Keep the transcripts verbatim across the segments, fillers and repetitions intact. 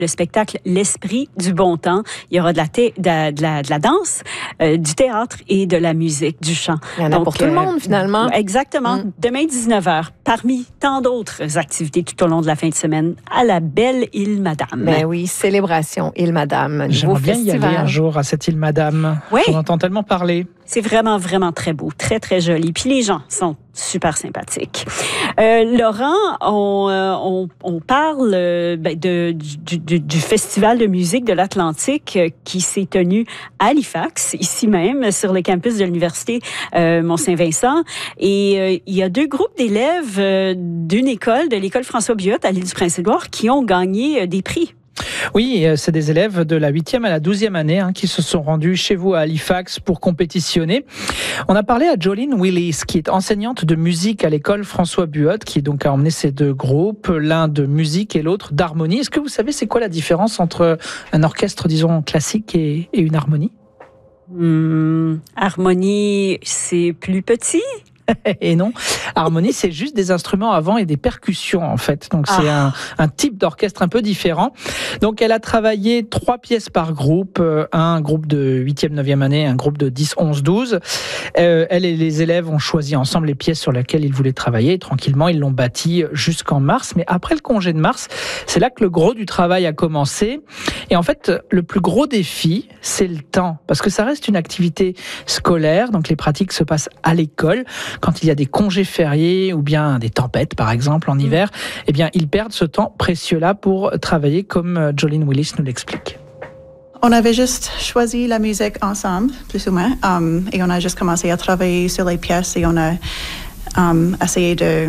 le spectacle L'Esprit du bon temps. Il y aura de la, thé, de la, de la, de la danse, euh, du théâtre et de la musique, du chant. Il y en a Donc, pour tout le monde, finalement. Exactement. Mm. Demain, dix-neuf heures, parmi tant d'autres activités tout au long de la fin de semaine, à la belle île Madame. Ben oui, célébration île Madame. J'aimerais bien festival. y aller un jour à cette île Madame. Oui. J'en entends tellement parler. C'est vraiment, vraiment très beau, très, très joli. Puis les gens sont super sympathiques. Euh, Laurent, on, euh, on, on parle euh, ben, de, du, du, du Festival de musique de l'Atlantique euh, qui s'est tenu à Halifax, ici même, sur le campus de l'Université euh, Mont-Saint-Vincent. Et euh, il y a deux groupes d'élèves euh, d'une école, de l'école François-Buotte à l'île du Prince-Édouard, qui ont gagné euh, des prix. Oui, c'est des élèves de la huitième à la douzième année hein, qui se sont rendus chez vous à Halifax pour compétitionner. On a parlé à Jolene Willis, qui est enseignante de musique à l'école François-Buotte, qui donc a emmené ces deux groupes, l'un de musique et l'autre d'harmonie. Est-ce que vous savez c'est quoi la différence entre un orchestre, disons, classique et, et une harmonie? Hum, harmonie, c'est plus petit? Et non, harmonie, c'est juste des instruments avant et des percussions, en fait. Donc, c'est ah. un, un type d'orchestre un peu différent. Donc, elle a travaillé trois pièces par groupe, euh, un groupe de huitième, neuvième année, un groupe de dix, onze, douze. Euh, elle et les élèves ont choisi ensemble les pièces sur lesquelles ils voulaient travailler. Et tranquillement, ils l'ont bâti jusqu'en mars. Mais après le congé de mars, c'est là que le gros du travail a commencé. Et en fait, le plus gros défi, c'est le temps. Parce que ça reste une activité scolaire. Donc, les pratiques se passent à l'école. Quand il y a des congés fériés ou bien des tempêtes, par exemple, en hiver, eh bien, ils perdent ce temps précieux-là pour travailler, comme Jolene Willis nous l'explique. On avait juste choisi la musique ensemble, plus ou moins, um, et on a juste commencé à travailler sur les pièces et on a um, essayé de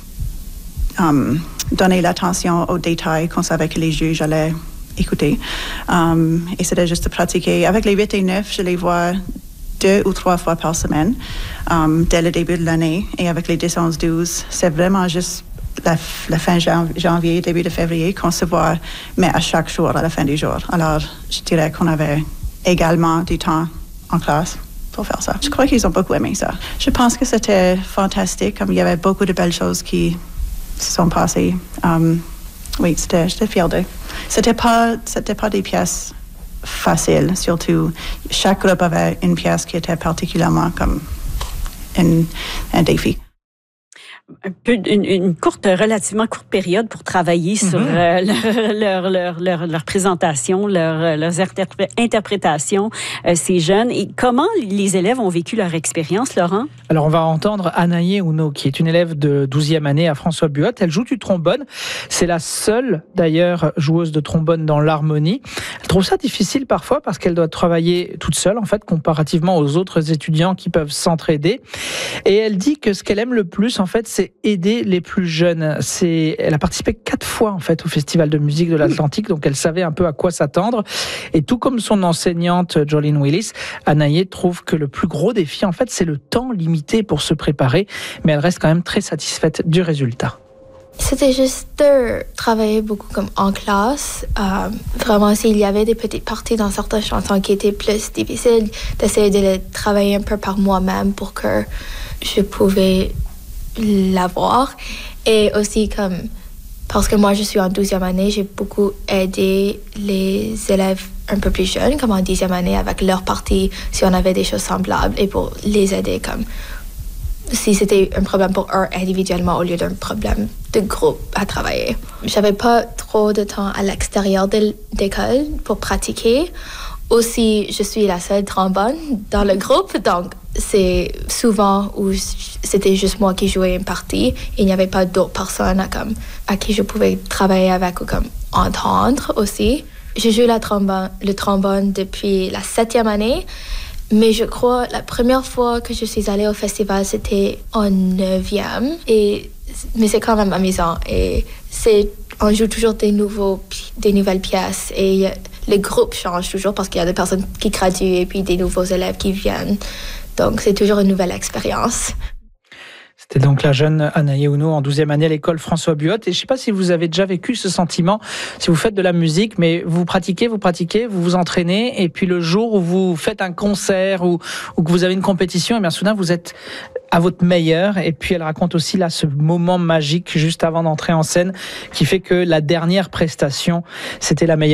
um, donner l'attention aux détails qu'on savait que les juges allaient écouter. Um, et c'était juste de pratiquer. Avec les huit et neuf, je les vois deux ou trois fois par semaine um, dès le début de l'année. Et avec les dix, onze, douze, c'est vraiment juste la, la fin janvier, début de février qu'on se voit, mais à chaque jour, à la fin du jour. Alors, je dirais qu'on avait également du temps en classe pour faire ça. Je crois qu'ils ont beaucoup aimé ça. Je pense que c'était fantastique, comme il y avait beaucoup de belles choses qui se sont passées. Um, oui, c'était, j'étais fière d'eux. C'était pas, c'était pas des pièces facile, surtout chaque groupe avait une pièce qui était particulièrement comme un, un défi. Un peu, une, une courte, relativement courte période pour travailler mm-hmm. sur euh, leur, leur, leur, leur, leur présentation, leur, leurs interpré- interprétations, euh, ces jeunes. Et comment les élèves ont vécu leur expérience, Laurent? Alors, on va entendre Anaïe Ouno, qui est une élève de douzième année à François-Buotte. Elle joue du trombone. C'est la seule, d'ailleurs, joueuse de trombone dans l'harmonie. Elle trouve ça difficile parfois parce qu'elle doit travailler toute seule, en fait, comparativement aux autres étudiants qui peuvent s'entraider. Et elle dit que ce qu'elle aime le plus, en fait, c'est aider les plus jeunes. C'est, elle a participé quatre fois en fait au Festival de musique de l'Atlantique, donc elle savait un peu à quoi s'attendre. Et tout comme son enseignante Jolene Willis, Anaïe trouve que le plus gros défi en fait, c'est le temps limité pour se préparer, mais elle reste quand même très satisfaite du résultat. C'était juste de travailler beaucoup comme en classe. Euh, vraiment, s'il y avait des petites parties dans certaines chansons qui étaient plus difficiles, d'essayer de les travailler un peu par moi-même pour que je pouvais l'avoir. Et aussi comme parce que moi je suis en douzième année, j'ai beaucoup aidé les élèves un peu plus jeunes comme en dixième année avec leur partie si on avait des choses semblables et pour les aider comme si c'était un problème pour eux individuellement au lieu d'un problème de groupe à travailler. J'avais pas trop de temps à l'extérieur de l'école pour pratiquer. Aussi, je suis la seule trombone dans le groupe, donc c'est souvent où c'était juste moi qui jouais une partie. Il n'y avait pas d'autres personnes à, comme, à qui je pouvais travailler avec ou comme entendre aussi. Je joue la trombone, le trombone depuis la septième année, mais je crois la première fois que je suis allée au festival, c'était en neuvième. Et, mais c'est quand même amusant et c'est, on joue toujours des, nouveaux, des nouvelles pièces et le groupe change toujours parce qu'il y a des personnes qui graduent et puis des nouveaux élèves qui viennent. Donc, c'est toujours une nouvelle expérience. C'était donc la jeune Anaïe Ouno en douzième année à l'école François-Buotte. Et je ne sais pas si vous avez déjà vécu ce sentiment, si vous faites de la musique, mais vous pratiquez, vous pratiquez, vous vous entraînez, et puis le jour où vous faites un concert ou, ou que vous avez une compétition, et bien soudain vous êtes à votre meilleur. Et puis elle raconte aussi là ce moment magique juste avant d'entrer en scène qui fait que la dernière prestation, c'était la meilleure.